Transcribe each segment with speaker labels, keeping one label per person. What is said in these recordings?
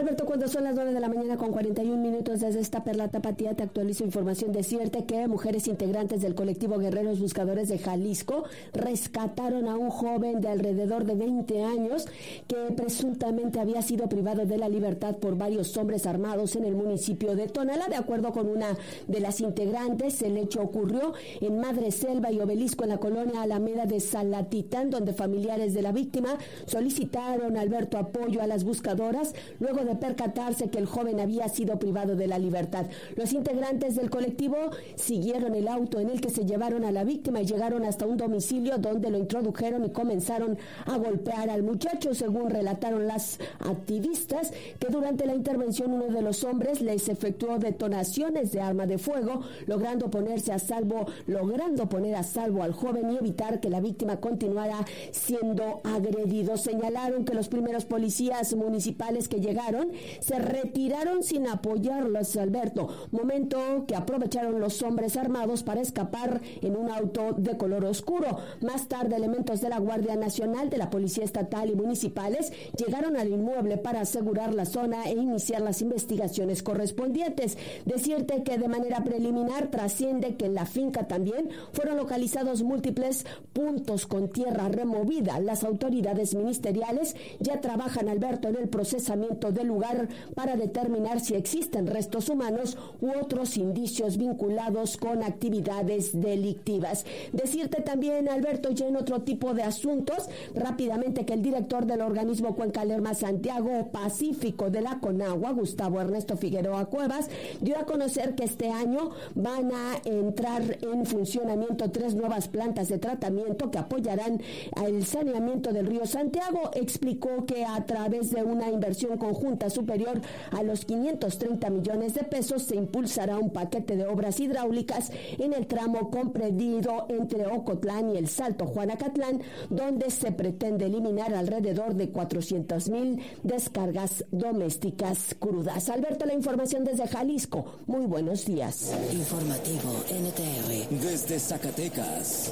Speaker 1: Alberto, cuando son las 9 de la mañana con 41 minutos desde esta Perla Tapatía, te actualizo información. Decirte que mujeres integrantes del colectivo Guerreros Buscadores de Jalisco rescataron a un joven de alrededor de 20 años que presuntamente había sido privado de la libertad por varios hombres armados en el municipio de Tonalá. De acuerdo con una de las integrantes, el hecho ocurrió en Madre Selva y Obelisco, en la colonia Alameda de Salatitán, donde familiares de la víctima solicitaron, Alberto, apoyo a las buscadoras luego de percatarse que el joven había sido privado de la libertad. Los integrantes del colectivo siguieron el auto en el que se llevaron a la víctima y llegaron hasta un domicilio donde lo introdujeron y comenzaron a golpear al muchacho. Según relataron las activistas, que durante la intervención uno de los hombres les efectuó detonaciones de arma de fuego, logrando poner a salvo al joven y evitar que la víctima continuara siendo agredido. Señalaron que los primeros policías municipales que llegaron se retiraron sin apoyarlos, Alberto, momento que aprovecharon los hombres armados para escapar en un auto de color oscuro. Más tarde, elementos de la Guardia Nacional, de la Policía Estatal y municipales llegaron al inmueble para asegurar la zona e iniciar las investigaciones correspondientes. Decirte que de manera preliminar trasciende que en la finca también fueron localizados múltiples puntos con tierra removida. Las autoridades ministeriales ya trabajan, Alberto, en el procesamiento del lugar para determinar si existen restos humanos u otros indicios vinculados con actividades delictivas. Decirte también, Alberto, ya en otro tipo de asuntos, rápidamente, que el director del organismo Cuenca Lerma Santiago Pacífico de la CONAGUA, Gustavo Ernesto Figueroa Cuevas, dio a conocer que este año van a entrar en funcionamiento 3 nuevas plantas de tratamiento que apoyarán el saneamiento del río Santiago. Explicó que a través de una inversión conjunta superior a los 530 millones de pesos se impulsará un paquete de obras hidráulicas en el tramo comprendido entre Ocotlán y el Salto Juanacatlán, donde se pretende eliminar alrededor de 400,000 descargas domésticas crudas. Alberto, la información desde Jalisco. Muy buenos días.
Speaker 2: Informativo NTR desde Zacatecas.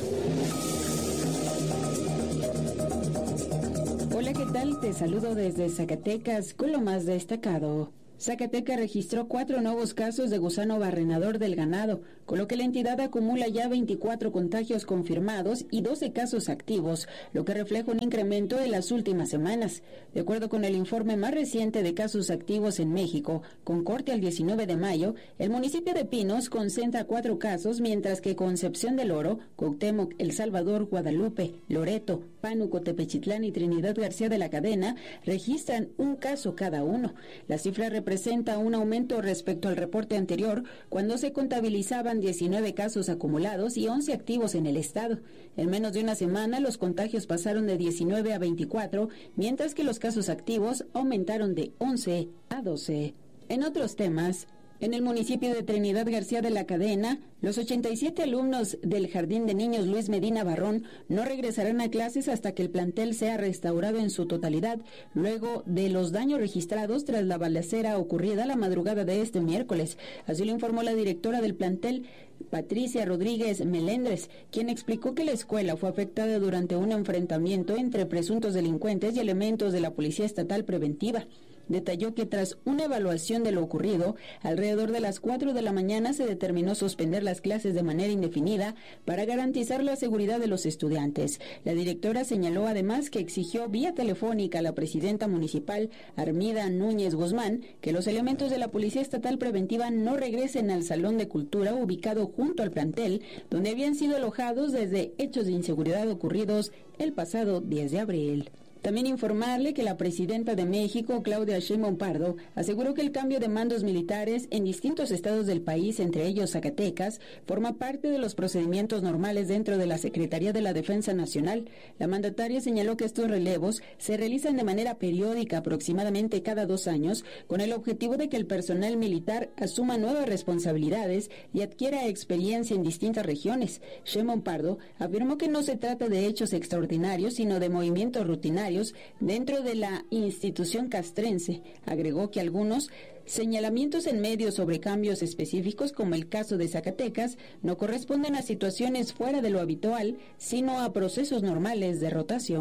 Speaker 3: Hola, ¿qué tal? Te saludo desde Zacatecas con lo más destacado. Zacatecas registró 4 nuevos casos de gusano barrenador del ganado, con lo que la entidad acumula ya 24 contagios confirmados y 12 casos activos, lo que refleja un incremento en las últimas semanas. De acuerdo con el informe más reciente de casos activos en México, con corte al 19 de mayo, el municipio de Pinos concentra 4 casos, mientras que Concepción del Oro, Cuauhtémoc, El Salvador, Guadalupe, Loreto, Pánuco, Tepechitlán y Trinidad García de la Cadena registran un caso cada uno. La cifra representa un aumento respecto al reporte anterior, cuando se contabilizaban 19 casos acumulados y 11 activos en el estado. En menos de una semana, los contagios pasaron de 19 a 24, mientras que los casos activos aumentaron de 11 a 12. En otros temas, en el municipio de Trinidad García de la Cadena, los 87 alumnos del Jardín de Niños Luis Medina Barrón no regresarán a clases hasta que el plantel sea restaurado en su totalidad, luego de los daños registrados tras la balacera ocurrida la madrugada de este miércoles. Así lo informó la directora del plantel, Patricia Rodríguez Melendres, quien explicó que la escuela fue afectada durante un enfrentamiento entre presuntos delincuentes y elementos de la Policía Estatal Preventiva. Detalló que tras una evaluación de lo ocurrido, alrededor de las 4 de la mañana se determinó suspender las clases de manera indefinida para garantizar la seguridad de los estudiantes. La directora señaló además que exigió vía telefónica a la presidenta municipal, Armida Núñez Guzmán, que los elementos de la Policía Estatal Preventiva no regresen al Salón de Cultura ubicado junto al plantel, donde habían sido alojados desde hechos de inseguridad ocurridos el pasado 10 de abril. También informarle que la presidenta de México, Claudia Sheinbaum Pardo, aseguró que el cambio de mandos militares en distintos estados del país, entre ellos Zacatecas, forma parte de los procedimientos normales dentro de la Secretaría de la Defensa Nacional. La mandataria señaló que estos relevos se realizan de manera periódica, aproximadamente cada 2 años, con el objetivo de que el personal militar asuma nuevas responsabilidades y adquiera experiencia en distintas regiones. Sheinbaum Pardo afirmó que no se trata de hechos extraordinarios, sino de movimientos rutinarios dentro de la institución castrense. Agregó que algunos señalamientos en medios sobre cambios específicos, como el caso de Zacatecas, no corresponden a situaciones fuera de lo habitual, sino a procesos normales de rotación.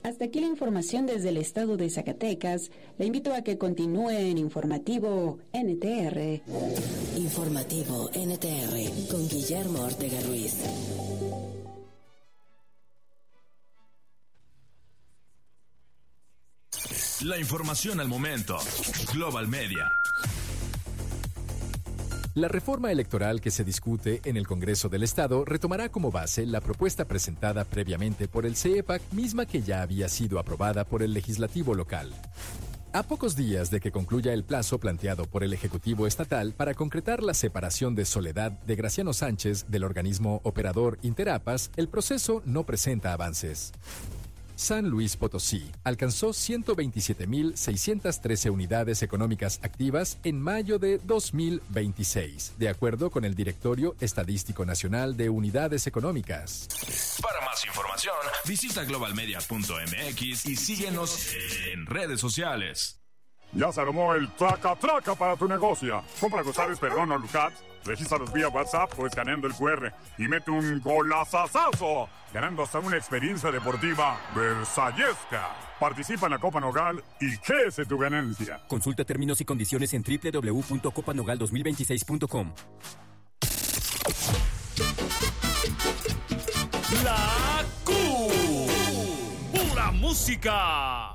Speaker 3: Hasta aquí la información desde el estado de Zacatecas. Le invito a que continúe en Informativo NTR.
Speaker 2: Informativo NTR con Guillermo Ortega Ruiz.
Speaker 4: La información al momento. Global Media.
Speaker 5: La reforma electoral que se discute en el Congreso del Estado retomará como base la propuesta presentada previamente por el CEPAC, misma que ya había sido aprobada por el legislativo local. A pocos días de que concluya el plazo planteado por el Ejecutivo Estatal para concretar la separación de Soledad de Graciano Sánchez del organismo operador Interapas, el proceso no presenta avances. San Luis Potosí alcanzó 127.613 unidades económicas activas en mayo de 2026, de acuerdo con el Directorio Estadístico Nacional de Unidades Económicas.
Speaker 4: Para más información, visita globalmedia.mx y síguenos en redes sociales.
Speaker 6: Ya se armó el traca-traca para tu negocio. Compra González Perdomo Lucat, regístralos vía WhatsApp o escaneando el QR y mete un golazazazo, ganando hasta una experiencia deportiva versallesca. Participa en la Copa Nogal y crece tu ganancia.
Speaker 7: Consulta términos y condiciones en www.copanogal2026.com.
Speaker 8: La Q. Pura música.